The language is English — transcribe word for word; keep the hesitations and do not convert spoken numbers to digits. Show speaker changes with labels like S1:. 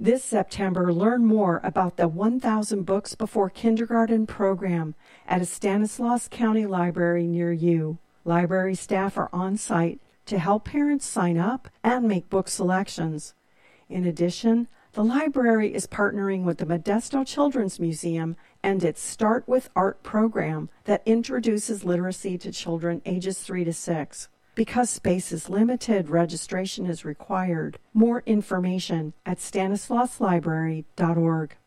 S1: This September, learn more about the one thousand Books Before Kindergarten program at a Stanislaus County library near you. Library staff are on site to help parents sign up and make book selections. In addition, the library is partnering with the Modesto Children's Museum and its Start with Art program that introduces literacy to children ages three to six. Because space is limited, registration is required. More information at stanislaus library dot org.